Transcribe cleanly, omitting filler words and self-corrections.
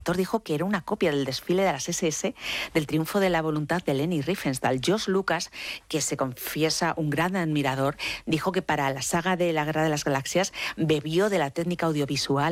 El director dijo que era una copia del desfile de las SS del triunfo de la voluntad de Leni Riefenstahl. George Lucas, que se confiesa un gran admirador, dijo que para la saga de la Guerra de las Galaxias bebió de la técnica audiovisual